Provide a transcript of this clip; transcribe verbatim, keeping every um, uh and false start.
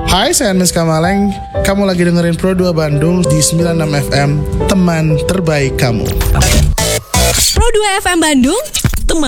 Hai, saya Anmes Kamaleng. Kamu lagi dengerin Pro dua Bandung di sembilan puluh enam F M, teman terbaik kamu. Pro dua F M Bandung,